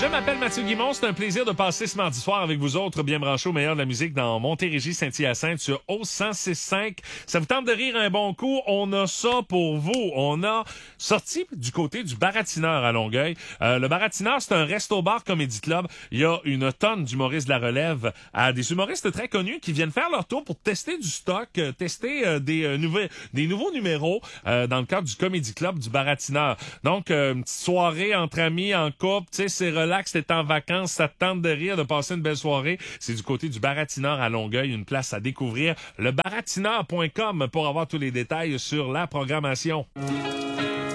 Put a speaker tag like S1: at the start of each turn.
S1: Je m'appelle Mathieu Guimond. C'est un plaisir de passer ce mardi soir avec vous autres, bien branchés au meilleur de la musique dans Montérégie, Saint-Hyacinthe sur O106.5. Ça vous tente de rire un bon coup? On a ça pour vous. On a sorti du côté du Baratineur à Longueuil. Le Baratineur, c'est un resto-bar comédie club. Il y a une tonne d'humoristes de la relève, des humoristes très connus qui viennent faire leur tour pour tester du stock, tester des nouveaux numéros dans le cadre du comédie club du Baratineur. Donc, une petite soirée entre amis, en couple, tu sais, c'est relax, t'es en vacances, ça te tente de rire, de passer une belle soirée. C'est du côté du Baratineur à Longueuil, une place à découvrir. Lebaratineur.com pour avoir tous les détails sur la programmation.